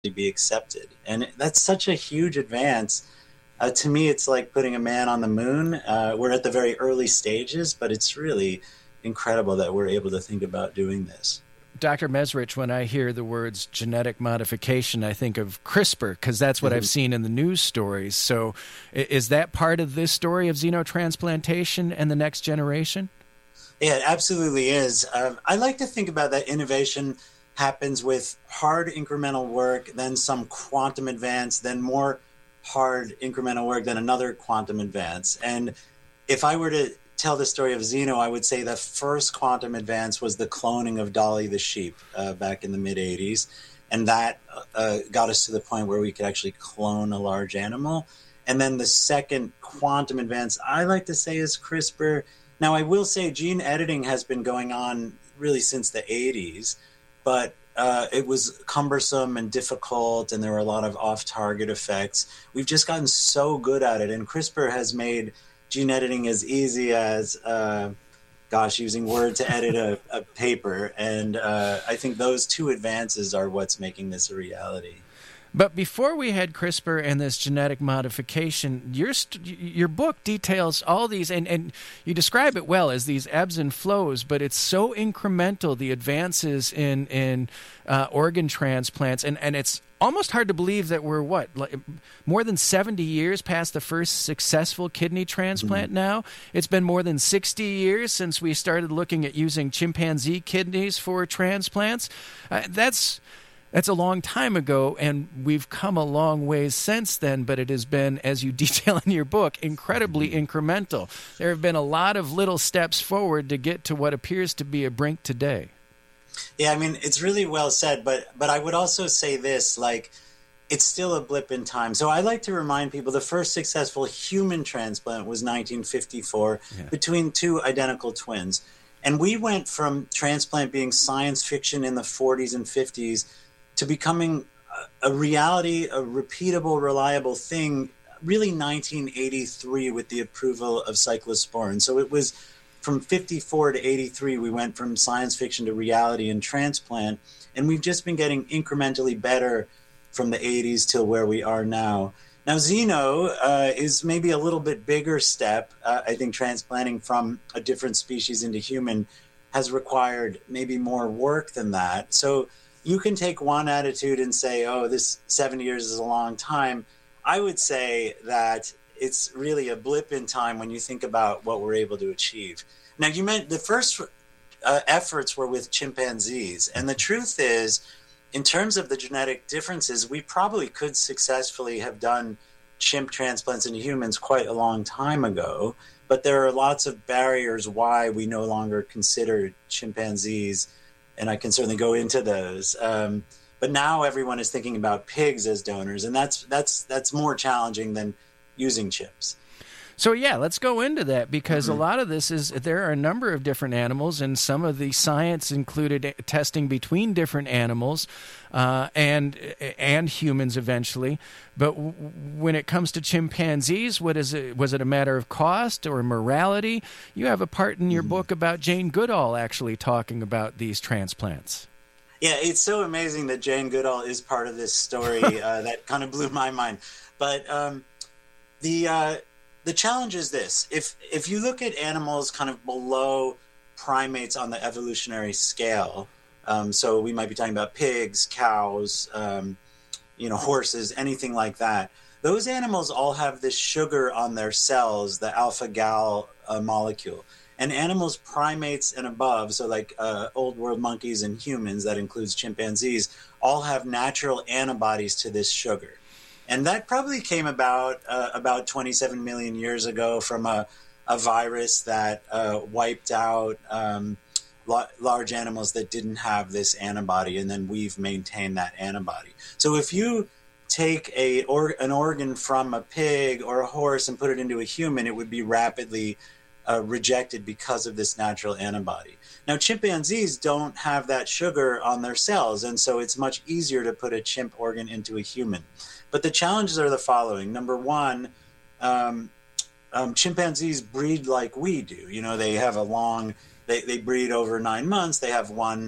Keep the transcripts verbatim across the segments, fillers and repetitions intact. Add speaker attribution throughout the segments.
Speaker 1: be accepted. And that's such a huge advance. Uh, to me, it's like putting a man on the moon. Uh, we're at the very early stages, but it's really incredible that we're able to think about doing this.
Speaker 2: Doctor Mesrich, when I hear the words genetic modification, I think of CRISPR, because that's what mm-hmm. I've seen in the news stories. So is that part of this story of xenotransplantation and the next generation?
Speaker 1: Yeah, it absolutely is. Uh, I like to think about that innovation happens with hard incremental work, then some quantum advance, then more hard incremental work, then another quantum advance. And if I were to tell the story of Xeno, I would say the first quantum advance was the cloning of Dolly the sheep uh, back in the mid-eighties. And that uh, got us to the point where we could actually clone a large animal. And then the second quantum advance, I like to say, is CRISPR. Now, I will say gene editing has been going on really since the eighties, but uh, it was cumbersome and difficult, and there were a lot of off-target effects. We've just gotten so good at it, and CRISPR has made gene editing as easy as, uh, gosh, using Word to edit a, a paper. And uh, I think those two advances are what's making this a reality.
Speaker 2: But before we had CRISPR and this genetic modification, your st- your book details all these, and, and you describe it well as these ebbs and flows, but it's so incremental, the advances in, in uh, organ transplants, and, and it's almost hard to believe that we're, what, like more than seventy years past the first successful kidney transplant mm-hmm. now? It's been more than sixty years since we started looking at using chimpanzee kidneys for transplants. Uh, that's... That's a long time ago, and we've come a long ways since then, but it has been, as you detail in your book, incredibly incremental. There have been a lot of little steps forward to get to what appears to be a brink today.
Speaker 1: Yeah, I mean, it's really well said, but but I would also say this, like, it's still a blip in time. So I like to remind people the first successful human transplant was nineteen fifty-four yeah. between two identical twins. And we went from transplant being science fiction in the forties and fifties to becoming a reality, a repeatable, reliable thing, really nineteen eighty-three with the approval of cyclosporin. So it was from fifty-four to eighty-three, we went from science fiction to reality in transplant, and we've just been getting incrementally better from the eighties till where we are now. Now, Xeno uh, is maybe a little bit bigger step. Uh, I think transplanting from a different species into human has required maybe more work than that. So you can take one attitude and say, oh, this seventy years is a long time. I would say that it's really a blip in time when you think about what we're able to achieve. Now, you meant the first uh, efforts were with chimpanzees. And the truth is, in terms of the genetic differences, we probably could successfully have done chimp transplants into humans quite a long time ago. But there are lots of barriers why we no longer consider chimpanzees, and I can certainly go into those. Um, but now everyone is thinking about pigs as donors, and that's that's that's more challenging than using chimps.
Speaker 2: So, yeah, let's go into that, because mm-hmm. a lot of this is, there are a number of different animals, and some of the science included testing between different animals uh, and and humans eventually. But w- when it comes to chimpanzees, what is it? Was it a matter of cost or morality? You have a part in your mm-hmm. book about Jane Goodall actually talking about these transplants.
Speaker 1: Yeah, it's so amazing that Jane Goodall is part of this story. uh, that kind of blew my mind. But um, the... Uh, The challenge is this. If if you look at animals kind of below primates on the evolutionary scale, um, so we might be talking about pigs, cows, um, you know, horses, anything like that, those animals all have this sugar on their cells, the alpha-gal uh, molecule. And animals, primates and above, so like uh, old world monkeys and humans, that includes chimpanzees, all have natural antibodies to this sugar. And that probably came about uh, about twenty-seven million years ago from a, a virus that uh, wiped out um, la- large animals that didn't have this antibody, and then we've maintained that antibody. So if you take a or, an organ from a pig or a horse and put it into a human, it would be rapidly uh, rejected because of this natural antibody. Now, chimpanzees don't have that sugar on their cells, and so it's much easier to put a chimp organ into a human. But the challenges are the following. Number one, um, um, chimpanzees breed like we do. You know, they have a long, they, they breed over nine months. They have one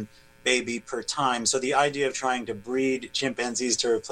Speaker 1: baby per time. So the idea of trying to breed chimpanzees to replace